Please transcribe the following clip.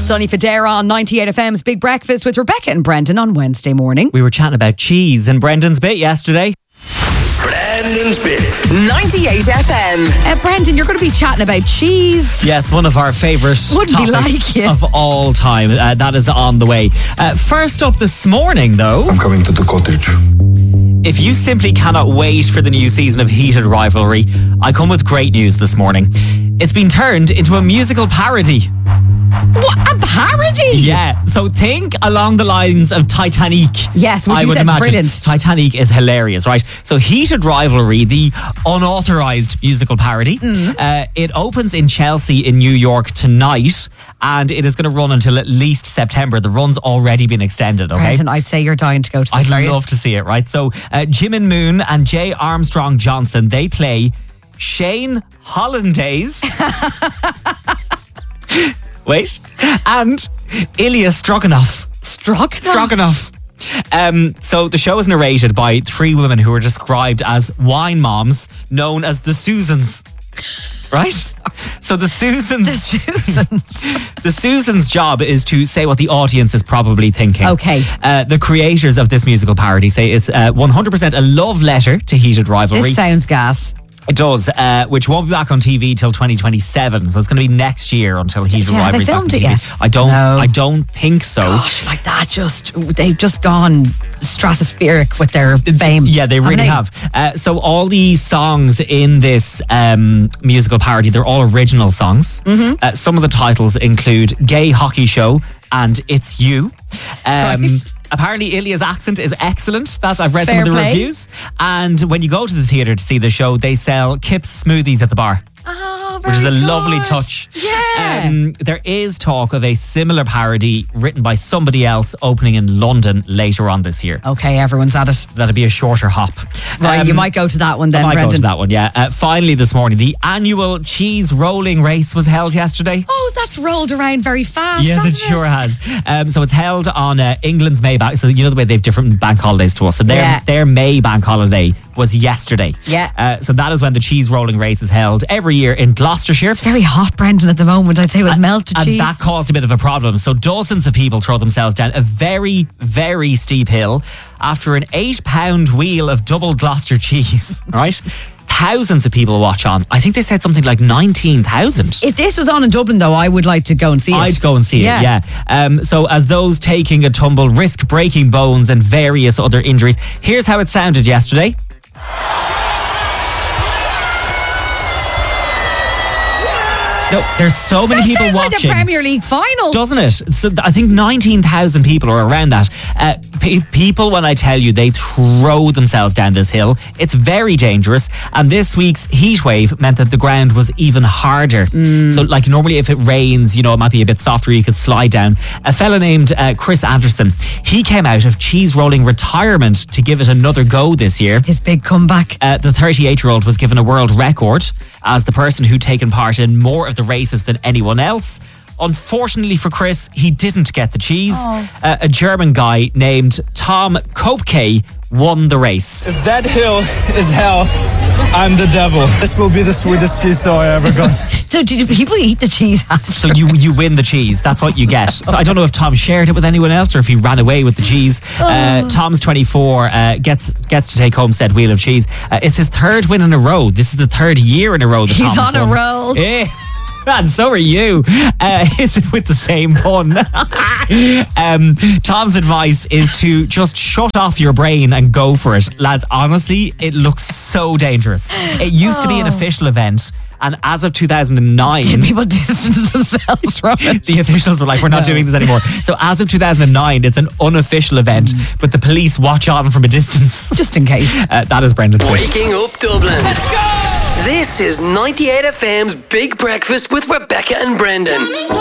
Sonny Fodera on 98 FM's Big Breakfast with Rebecca and Brendan on Wednesday morning. We were chatting about cheese in Brendan's Bit yesterday. Brendan's Bit. 98 FM. Brendan, you're going to be chatting about cheese. Yes, one of our favourite Wouldn't be topics like it. of all time. That is on the way. First up this morning, though, I'm coming to the cottage. if you simply cannot wait for the new season of Heated Rivalry, I come with great news this morning. It's been turned into a musical parody. What? A parody? Yeah, so think along the lines of Titanic. Yes, which I you would said's imagine. brilliant. Titanic is hilarious, right? So Heated Rivalry, the unauthorised musical parody, it opens in Chelsea in New York tonight, and it is going to run until at least September. The run's already been extended, okay? Brendan, I'd say you're dying to go to this. I'd love to see it, right? So Jimin Moon and Jay Armstrong Johnson, they play Shane Hollandaise. Wait. And Ilya Stroganoff. Stroganoff. So the show is narrated by three women who are described as wine moms, known as the Susans. Right? So the Susans... The Susans' job is to say what the audience is probably thinking. Okay. The creators of this musical parody say it's 100% a love letter to Heated Rivalry. This sounds gas. It does, which won't be back on TV till 2027. So it's going to be next year until Heated Yeah, Rivalry. they filmed it yet? I don't think so. Gosh, like that they've just gone stratospheric with their fame. Yeah, they really have. So all the songs in this musical parody, they're all original songs. Mm-hmm. Some of the titles include Gay Hockey Show and It's You. Right. Apparently Ilya's accent is excellent. I've read Fair some of the play. reviews. And when you go to the theatre to see the show, they sell Kip's smoothies at the bar. Oh, Which is a very lovely good. touch. Yeah. There is talk of a similar parody written by somebody else opening in London later on this year. Okay, everyone's at it. That'd be a shorter hop. Right, you might go to that one then, I might Brendan. go to that one, yeah. Finally this morning, the annual cheese rolling race was held yesterday. Oh, that's rolled around very fast. Yes, it hasn't sure has. So it's held on England's May Bank. So you know the way they have different bank holidays to us. So their May bank holiday was yesterday. Yeah. So that is when the cheese rolling race is held every year in Gloucestershire. It's very hot, Brendan, at the moment, I'd say, with melted cheese. And that caused a bit of a problem. So dozens of people throw themselves down a very, very steep hill after an 8-pound wheel of double Gloucester cheese, right? Thousands of people watch on. I think they said something like 19,000. If this was on in Dublin, though, I would like to go and see it. I'd go and see it, yeah. So as those taking a tumble risk breaking bones and various other injuries, here's how it sounded yesterday. No, there's so many people sounds watching. like the Premier League final. Doesn't it? So I think 19,000 people are around that. People, when I tell you, they throw themselves down this hill. It's very dangerous. And this week's heat wave meant that the ground was even harder. So like normally if it rains, it might be a bit softer, you could slide down. A fella named Chris Anderson, he came out of cheese rolling retirement to give it another go this year. His big comeback. The 38-year-old was given a world record as the person who'd taken part in more of the races than anyone else. Unfortunately for Chris, he didn't get the cheese. A German guy named Tom Kopke won the race. If that hill is hell, I'm the devil. This will be the sweetest cheese dough I ever got. So do people eat the cheese after? So you win the cheese. That's what you get. So I don't know if Tom shared it with anyone else or if he ran away with the cheese. Tom's 24, gets to take home said wheel of cheese. It's his third win in a row. This is the third year in a row that He's Tom's on a won. roll. Yeah. And so are you. Is it with the same pun? Tom's advice is to just shut off your brain and go for it. Lads, honestly, it looks so dangerous. It used to be an official event, and as of 2009... Did people distance themselves from it? The officials were like, we're not doing this anymore. So as of 2009, it's an unofficial event, but the police watch on from a distance. Just in case. That is Brendan. Waking up Dublin. Let's go! This is 98 FM's Big Breakfast with Rebecca and Brendan.